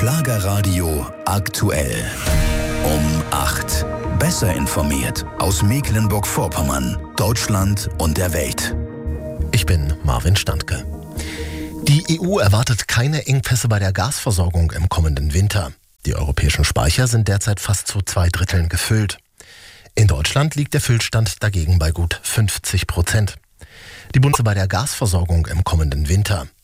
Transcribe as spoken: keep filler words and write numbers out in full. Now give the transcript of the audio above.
Schlagerradio aktuell. Um acht. Besser informiert aus Mecklenburg-Vorpommern, Deutschland und der Welt. Ich bin Marvin Standke. Die E U erwartet keine Engpässe bei der Gasversorgung im kommenden Winter. Die europäischen Speicher sind derzeit fast zu zwei Dritteln gefüllt. In Deutschland liegt der Füllstand dagegen bei gut fünfzig Prozent. Die Bundesregierung bei der Gasversorgung im kommenden Winter.